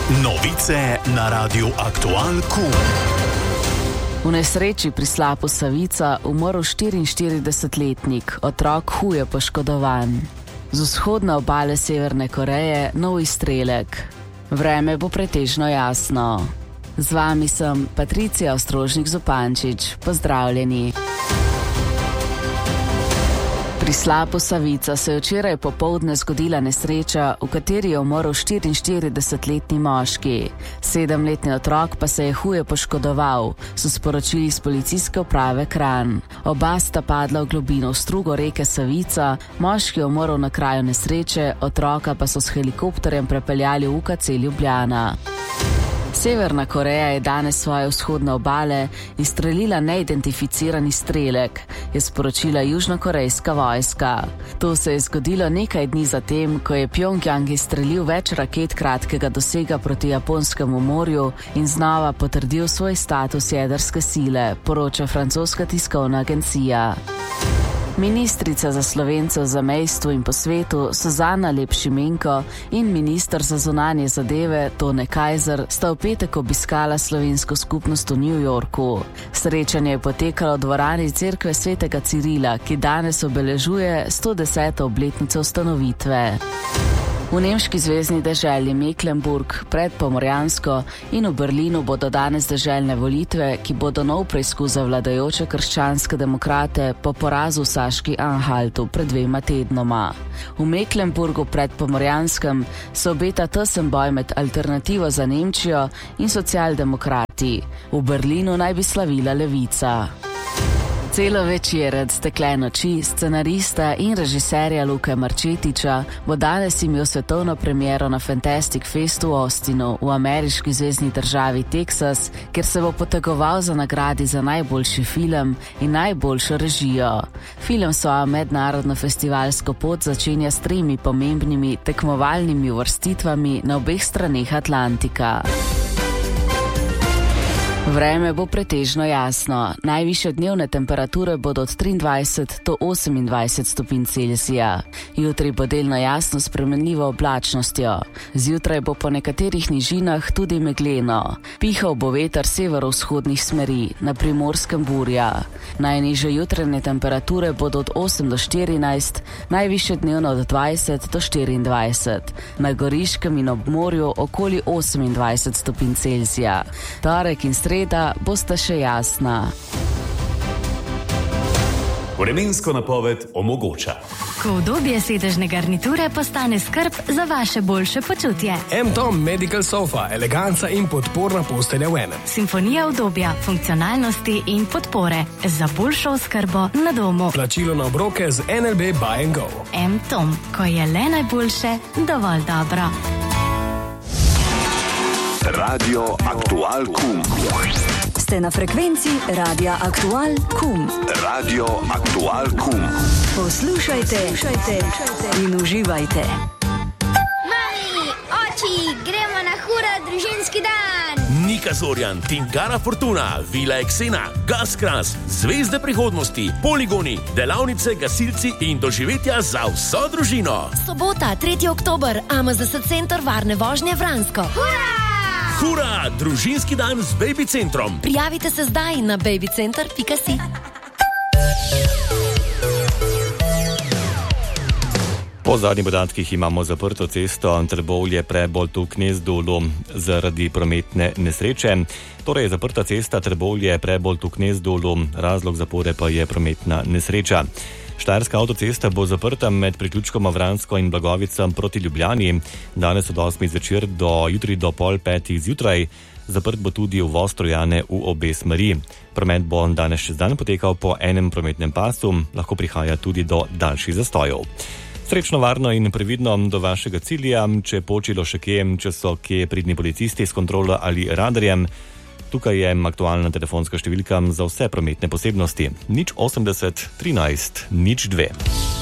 Novice na Radiu Aktual KUM. V nesreči pri slapu Savica umrl 44-letnik, otrok huje poškodovan. Z vzhodne obale Severne Koreje nov izstrelek. Vreme bo pretežno jasno. Z vami sem Patricija Ostrožnik-Zupančič. Pozdravljeni. Pri slapu Savica se je včeraj popoldne zgodila nesreča, v kateri je umrl 44-letni moški. 7-letni otrok pa se je huje poškodoval, so sporočili iz policijske uprave Kranj. Oba sta padla v globino v strugo reke Savica, moški je umrl na kraju nesreče, otroka pa so s helikopterjem prepeljali v UKC Ljubljana. Severna Koreja je danes svoje vzhodne obale izstrelila neidentificirani strelek, je sporočila južnokorejska vojska. To se je zgodilo nekaj dni zatem, ko je Pjongjang izstrelil več raket kratkega dosega proti Japonskemu morju in znova potrdil svoj status jedrske sile, poroča francoska tiskovna agencija. Ministrica za Slovence v zamejstvu in po svetu Suzana Lep Šimenko in minister za zunanje zadeve Tone Kajzer sta v petek obiskala slovensko skupnost v New Yorku. Srečanje je potekalo v dvorani Cerkve svetega Cirila, ki danes obeležuje 110. obletnico ustanovitve. V nemški zvezni deželi Mecklenburg, Predpomorjansko in v Berlinu bodo danes deželne volitve, ki bodo nov preizkus za vladajoče krščanske demokrate po porazu v Saški Anhaltu pred 2 tednoma. V Mecklenburgu Predpomorjanskem se obeta tesen boj med Alternativo za Nemčijo in socialdemokrati. V Berlinu naj bi slavila Levica. Celovečerec Stekle noči scenarista in režiserja Luke Marčetiča bo danes imel svetovno premiero na Fantastic Festu v Austinu v ameriški zvezni državi Teksas, kjer se bo potegoval za nagradi za najboljši film in najboljšo režijo. Film svojo mednarodno festivalsko pot začenja s 3 pomembnimi tekmovalnimi uvrstitvami na obeh straneh Atlantika. Vreme bo pretežno jasno. Najvišje dnevne temperature bodo od 23 do 28 stopinj Celzija. Jutri bo delno jasno s spremenljivo oblačnostjo. Zjutraj bo po nekaterih nižinah tudi megleno. Pihal bo veter severovzhodnih smeri, na Primorskem burja. Najnižje jutranje temperature bodo od 8 do 14, najvišje dnevno od 20 do 24. Na Goriškem in ob morju okoli 28 stopinj Celzija. Torek in sreda bosta še jasna. Vremensko napoved omogoča. Ko udobje sedežne garniture postane skrb za vaše boljše počutje. M-Tom Medical Sofa, eleganca in podporna postelja v enem. Simfonija udobja, funkcionalnosti in podpore za boljšo oskrbo na domu. Plačilo na obroke z NLB Buy & Go. M-Tom, ko je le najboljše, dovolj dobro. Radio Aktual KUM. Ste na frekvenci Radia Aktual KUM. Radio Aktual KUM. Poslušajte in uživajte. Mami, oči, gremo na hura družinski dan. Nika Zorjan, Tingara Fortuna, Vila Eksena, Gaskras, Zvezde prihodnosti, poligoni, delavnice, gasilci in doživetja za vso družino. Sobota, 3. oktober, AMZS Center varne vožnje Vransko. Hura, družinski dan z Baby Centrom. Prijavite se zdaj na babycenter.si. Po zadnjih podatkih imamo zaprto cesto Trbovlje-Prebold v Knezdolu zaradi prometne nesreče. Torej je zaprta cesta Trbovlje-Prebold v Knezdolu, razlog zapore pa je prometna nesreča. Štajerska avtocesta bo zaprta med priključkoma Vransko in Blagovica proti Ljubljani. Danes od 8 zvečer do jutri do 4:30 zjutraj. Zaprt bo tudi uvoz Trojane v obe smeri. Promet bo danes čez dan potekal po enem prometnem pasu, lahko prihaja tudi do daljših zastojev. Srečno, varno in previdno do vašega cilja, če počilo še kje, če so kje pridni policisti s kontrolo ali radarjem. Tukaj je aktualna telefonska številka za vse prometne posebnosti 080 13 02.